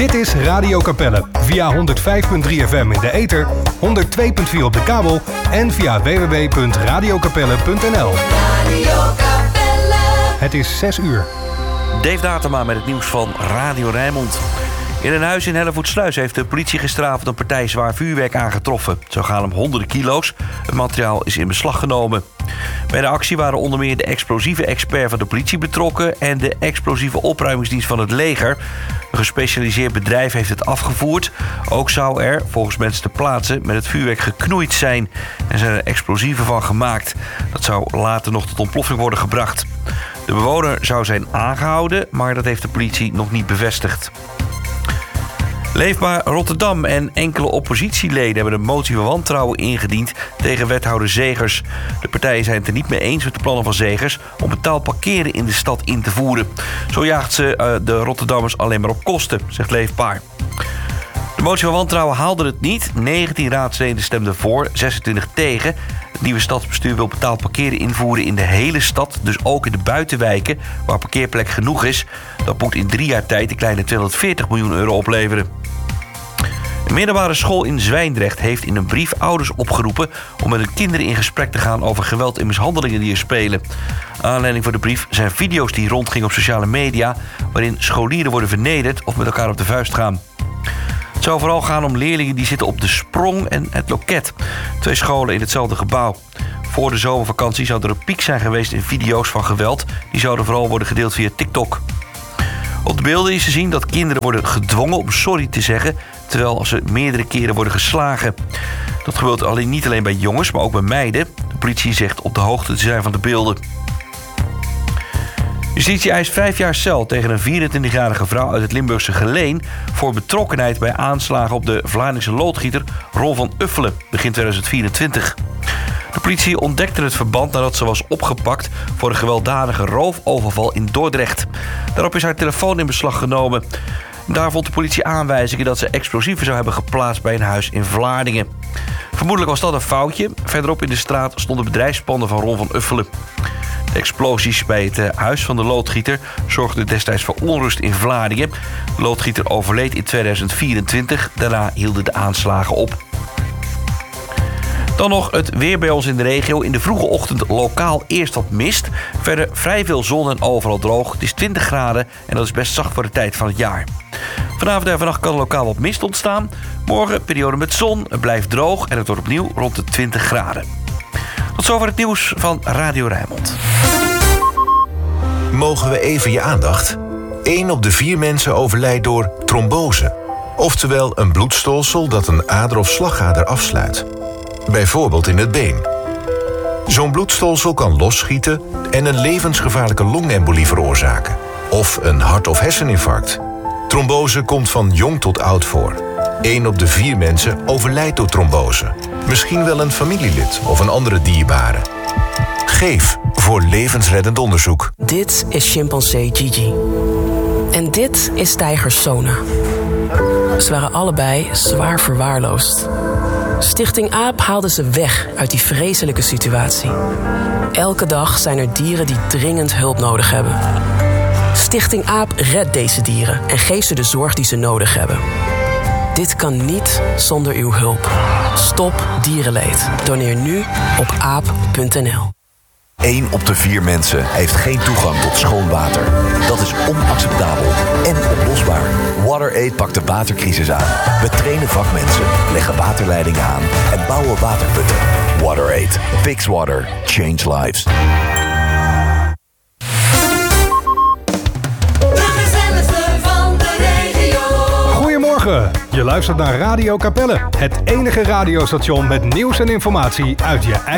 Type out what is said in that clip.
Dit is Radio Capelle via 105.3 FM in de ether, 102.4 op de kabel en via www.radiocapelle.nl. Het is 6 uur. Dave Datema met het nieuws van Radio Rijnmond. In een huis in Hellevoetsluis heeft de politie gisteravond een partij zwaar vuurwerk aangetroffen. Zo gaan om honderden kilo's. Het materiaal is in beslag genomen. Bij de actie waren onder meer de explosieve expert van de politie betrokken en de explosieve opruimingsdienst van het leger. Een gespecialiseerd bedrijf heeft het afgevoerd. Ook zou er, volgens mensen ter plaatse, met het vuurwerk geknoeid zijn en zijn er explosieven van gemaakt. Dat zou later nog tot ontploffing worden gebracht. De bewoner zou zijn aangehouden, maar dat heeft de politie nog niet bevestigd. Leefbaar Rotterdam en enkele oppositieleden hebben een motie van wantrouwen ingediend tegen wethouder Zegers. De partijen zijn het er niet mee eens met de plannen van Zegers om betaald parkeren in de stad in te voeren. Zo jaagt ze de Rotterdammers alleen maar op kosten, zegt Leefbaar. De motie van wantrouwen haalde het niet. 19 raadsleden stemden voor, 26 tegen. Het nieuwe stadsbestuur wil betaald parkeren invoeren in de hele stad, dus ook in de buitenwijken waar parkeerplek genoeg is. Dat moet in 3 jaar tijd een kleine 240 miljoen euro opleveren. Een middelbare school in Zwijndrecht heeft in een brief ouders opgeroepen om met hun kinderen in gesprek te gaan over geweld en mishandelingen die er spelen. Aanleiding voor de brief zijn video's die rondgingen op sociale media waarin scholieren worden vernederd of met elkaar op de vuist gaan. Het zou vooral gaan om leerlingen die zitten op de Sprong en het Loket. 2 scholen in hetzelfde gebouw. Voor de zomervakantie zou er een piek zijn geweest in video's van geweld. Die zouden vooral worden gedeeld via TikTok. Op de beelden is te zien dat kinderen worden gedwongen om sorry te zeggen, terwijl ze meerdere keren worden geslagen. Dat gebeurt niet alleen bij jongens, maar ook bij meiden. De politie zegt op de hoogte te zijn van de beelden. Justitie eist 5 jaar cel tegen een 24-jarige vrouw uit het Limburgse Geleen voor betrokkenheid bij aanslagen op de Vlaamse loodgieter Ron van Uffelen begin 2024. De politie ontdekte het verband nadat ze was opgepakt voor een gewelddadige roofoverval in Dordrecht. Daarop is haar telefoon in beslag genomen. Daar vond de politie aanwijzingen dat ze explosieven zou hebben geplaatst bij een huis in Vlaardingen. Vermoedelijk was dat een foutje. Verderop in de straat stonden bedrijfspanden van Ron van Uffelen. De explosies bij het huis van de loodgieter zorgden destijds voor onrust in Vlaardingen. De loodgieter overleed in 2024. Daarna hielden de aanslagen op. Dan nog het weer bij ons in de regio. In de vroege ochtend lokaal eerst wat mist. Verder vrij veel zon en overal droog. Het is 20 graden en dat is best zacht voor de tijd van het jaar. Vanavond en vannacht kan er lokaal wat mist ontstaan. Morgen periode met zon, het blijft droog en het wordt opnieuw rond de 20 graden. Tot zover het nieuws van Radio Rijnmond. Mogen we even je aandacht? 1 op de 4 mensen overlijdt door trombose. Oftewel een bloedstolsel dat een ader of slagader afsluit. Bijvoorbeeld in het been. Zo'n bloedstolsel kan losschieten en een levensgevaarlijke longembolie veroorzaken. Of een hart- of herseninfarct. Trombose komt van jong tot oud voor. 1 op de 4 mensen overlijdt door trombose. Misschien wel een familielid of een andere dierbare. Geef voor levensreddend onderzoek. Dit is chimpansee Gigi. En dit is tijger Sona. Ze waren allebei zwaar verwaarloosd. Stichting AAP haalde ze weg uit die vreselijke situatie. Elke dag zijn er dieren die dringend hulp nodig hebben. Stichting AAP redt deze dieren en geeft ze de zorg die ze nodig hebben. Dit kan niet zonder uw hulp. Stop dierenleed. Doneer nu op aap.nl. 1 op de 4 mensen heeft geen toegang tot schoon water. Dat is onacceptabel en oplosbaar. WaterAid pakt de watercrisis aan. We trainen vakmensen, leggen waterleidingen aan en bouwen waterputten. WaterAid. Fix water. Change lives. Goedemorgen, je luistert naar Radio Capelle. Het enige radiostation met nieuws en informatie uit je eigen